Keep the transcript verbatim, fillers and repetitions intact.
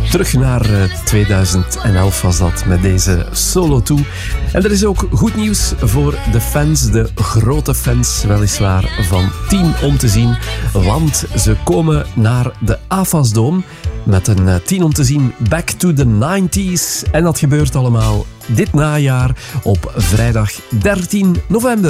Terug naar tweeduizend elf was dat met deze Solo toe. En er is ook goed nieuws voor de fans, de grote fans weliswaar van Tien om te zien. Want ze komen naar de AFAS-dome met een Tien om te zien Back to the nineties. En dat gebeurt allemaal dit najaar op vrijdag dertien november.